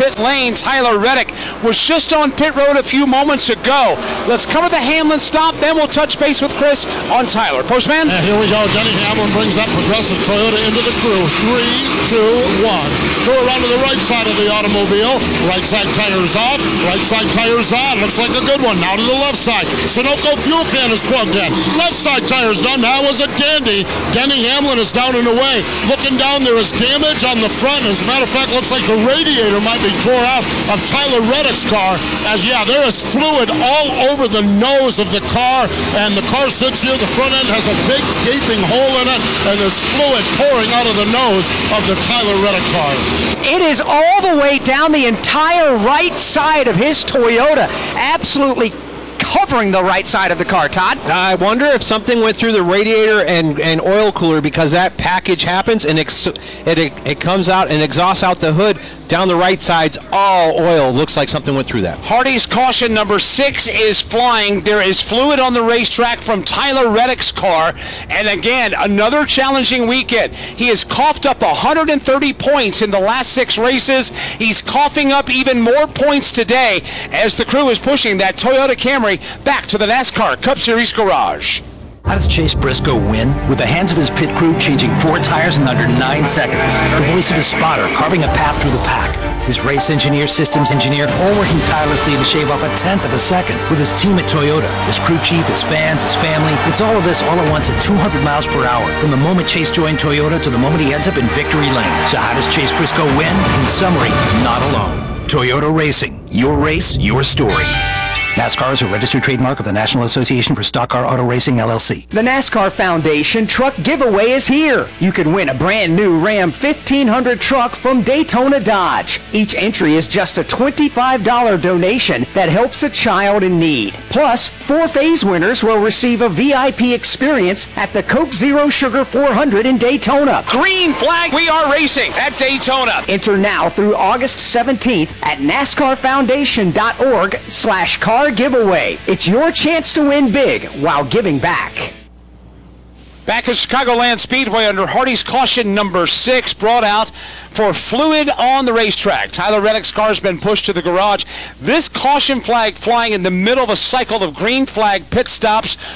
pit lane. Tyler Reddick was just on pit road a few moments ago. Let's cover the Hamlin stop, then we'll touch base with Chris on Tyler. Postman? And here we go. Denny Hamlin brings that Progressive Toyota into the crew. 3, 2, 1. Go around to the right side of the automobile. Right side tires off. Right side tires on. Looks like a good one. Now to the left side. Sunoco fuel can is plugged in. Left side tires done. Now was a dandy. Denny Hamlin is down and away. Looking down, there is damage on the front. As a matter of fact, looks like the radiator might be tore out of Tyler Reddick's car. As there is fluid all over the nose of the car, and the car sits here. The front end has a big gaping hole in it, and there's fluid pouring out of the nose of the Tyler Reddick car. It is all the way down the entire right side of his Toyota. Absolutely covering the right side of the car, Todd. I wonder if something went through the radiator and oil cooler, because that package happens and it comes out and exhausts out the hood. Down the right side's all oil. Looks like something went through that. Hardy's caution number 6 is flying. There is fluid on the racetrack from Tyler Reddick's car. And again, another challenging weekend. He has coughed up 130 points in the last 6 races. He's coughing up even more points today as the crew is pushing that Toyota Camry back to the NASCAR Cup Series garage. How does Chase Briscoe win? With the hands of his pit crew changing 4 tires in under 9 seconds. The voice of his spotter carving a path through the pack. His race engineer, systems engineer, all working tirelessly to shave off 1/10 of a second. With his team at Toyota, his crew chief, his fans, his family. It's all of this all at once at 200 miles per hour. From the moment Chase joined Toyota to the moment he ends up in victory lane. So how does Chase Briscoe win? In summary, not alone. Toyota Racing. Your race, your story. NASCAR is a registered trademark of the National Association for Stock Car Auto Racing, LLC. The NASCAR Foundation truck giveaway is here. You can win a brand new Ram 1500 truck from Daytona Dodge. Each entry is just a $25 donation that helps a child in need. Plus, 4 phase winners will receive a VIP experience at the Coke Zero Sugar 400 in Daytona. Green flag, we are racing at Daytona. Enter now through August 17th at NASCARFoundation.org/car giveaway. It's your chance to win big while giving back. Back at Chicagoland Speedway under Hardy's caution number 6, brought out for fluid on the racetrack. Tyler Reddick's car has been pushed to the garage. This caution flag flying in the middle of a cycle of green flag pit stops.